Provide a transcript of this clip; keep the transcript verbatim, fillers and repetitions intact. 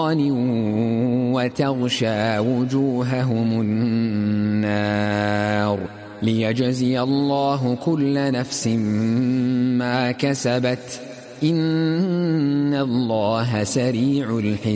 وتغشى وجوههم النار ليجزي الله كل نفس ما كسبت إن الله سريع الحساب.